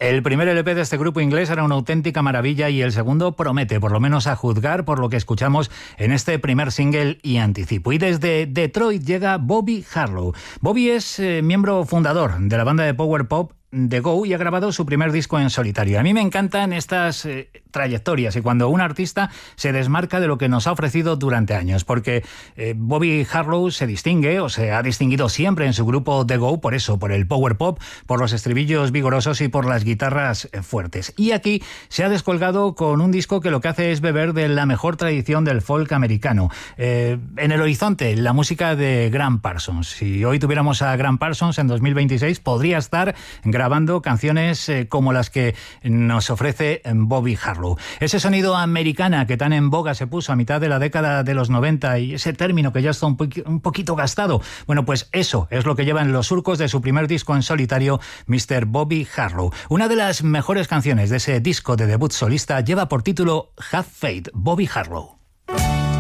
El primer LP de este grupo inglés era una auténtica maravilla y el segundo promete, por lo menos a juzgar por lo que escuchamos en este primer single y anticipo. Y desde Detroit llega Bobby Harlow. Bobby es miembro fundador de la banda de power pop The Go y ha grabado su primer disco en solitario. A mí me encantan estas trayectorias y cuando un artista se desmarca de lo que nos ha ofrecido durante años, porque Bobby Harlow se distingue o se ha distinguido siempre en su grupo The Go por eso, por el power pop, por los estribillos vigorosos y por las guitarras fuertes. Y aquí se ha descolgado con un disco que lo que hace es beber de la mejor tradición del folk americano. En el horizonte, la música de Gram Parsons. Si hoy tuviéramos a Gram Parsons en 2026, podría estar grabando canciones como las que nos ofrece Bobby Harlow. Ese sonido americana que tan en boga se puso a mitad de la década de los 90 y ese término que ya está un poquito gastado, bueno, pues eso es lo que lleva en los surcos de su primer disco en solitario, Mr. Bobby Harlow. Una de las mejores canciones de ese disco de debut solista lleva por título Have Faith, Bobby Harlow.